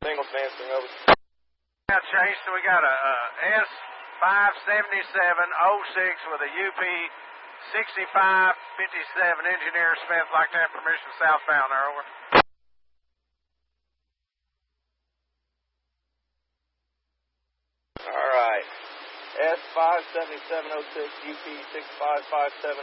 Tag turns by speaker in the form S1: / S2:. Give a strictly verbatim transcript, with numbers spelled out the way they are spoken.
S1: Singles Manston, over.
S2: Now, Chase, so we got a, a S five seventy-seven oh six with a U P sixty-five fifty-seven. Engineer Smith, like to have permission southbound there, over.
S1: All right. S five seventy-seven oh six, U P six five five seven.